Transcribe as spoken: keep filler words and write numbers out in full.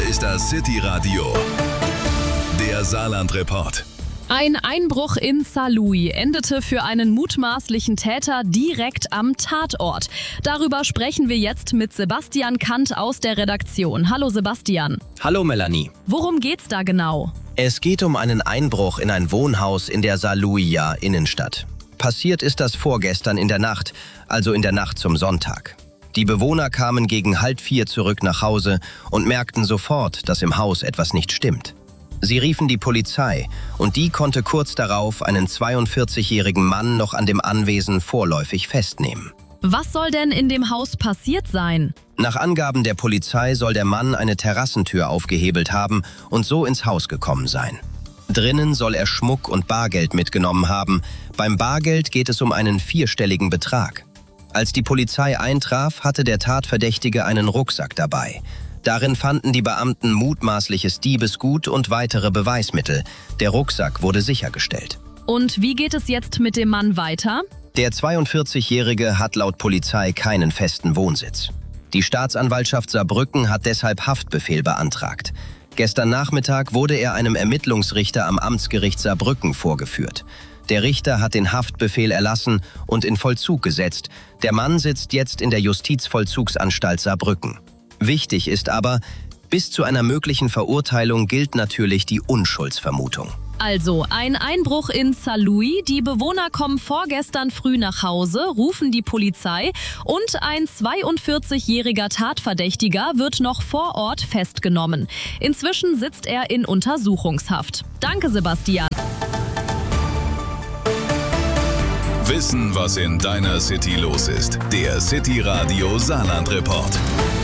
ist das City-Radio, der Saarland-Report. Ein Einbruch in Saarlouis endete für einen mutmaßlichen Täter direkt am Tatort. Darüber sprechen wir jetzt mit Sebastian Kant aus der Redaktion. Hallo Sebastian. Hallo Melanie. Worum geht's da genau? Es geht um einen Einbruch in ein Wohnhaus in der Saarlouiser Innenstadt. Passiert ist das vorgestern in der Nacht, also in der Nacht zum Sonntag. Die Bewohner kamen gegen halb vier zurück nach Hause und merkten sofort, dass im Haus etwas nicht stimmt. Sie riefen die Polizei und die konnte kurz darauf einen zweiundvierzigjährigen Mann noch an dem Anwesen vorläufig festnehmen. Was soll denn in dem Haus passiert sein? Nach Angaben der Polizei soll der Mann eine Terrassentür aufgehebelt haben und so ins Haus gekommen sein. Drinnen soll er Schmuck und Bargeld mitgenommen haben. Beim Bargeld geht es um einen vierstelligen Betrag. Als die Polizei eintraf, hatte der Tatverdächtige einen Rucksack dabei. Darin fanden die Beamten mutmaßliches Diebesgut und weitere Beweismittel. Der Rucksack wurde sichergestellt. Und wie geht es jetzt mit dem Mann weiter? Der zweiundvierzigjährige hat laut Polizei keinen festen Wohnsitz. Die Staatsanwaltschaft Saarbrücken hat deshalb Haftbefehl beantragt. Gestern Nachmittag wurde er einem Ermittlungsrichter am Amtsgericht Saarbrücken vorgeführt. Der Richter hat den Haftbefehl erlassen und in Vollzug gesetzt. Der Mann sitzt jetzt in der Justizvollzugsanstalt Saarbrücken. Wichtig ist aber, bis zu einer möglichen Verurteilung gilt natürlich die Unschuldsvermutung. Also, ein Einbruch in Saarlouis, die Bewohner kommen vorgestern früh nach Hause, rufen die Polizei und ein zweiundvierzigjähriger Tatverdächtiger wird noch vor Ort festgenommen. Inzwischen sitzt er in Untersuchungshaft. Danke, Sebastian. Wissen, was in deiner City los ist. Der City-Radio Saarland-Report.